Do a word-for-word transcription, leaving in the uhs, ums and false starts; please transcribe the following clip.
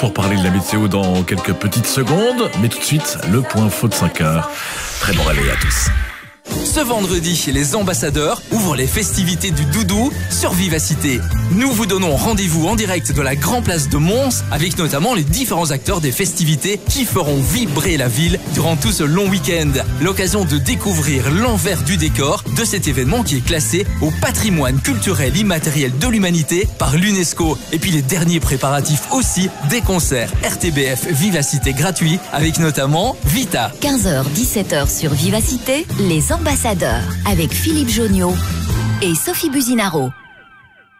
pour parler de la météo dans quelques petites secondes. Mais tout de suite, le point info de cinq heures. Très bon réveil à tous. Ce vendredi, les ambassadeurs ouvrent les festivités du doudou sur Vivacité. Nous vous donnons rendez-vous en direct de la Grand Place de Mons avec notamment les différents acteurs des festivités qui feront vibrer la ville durant tout ce long week-end. L'occasion de découvrir l'envers du décor de cet événement qui est classé au patrimoine culturel immatériel de l'humanité par l'UNESCO. Et puis les derniers préparatifs aussi des concerts R T B F Vivacité gratuits avec notamment Vita. quinze heures dix-sept heures sur Vivacité, les ambassadeurs avec Philippe Joniot et Sophie Buzinaro.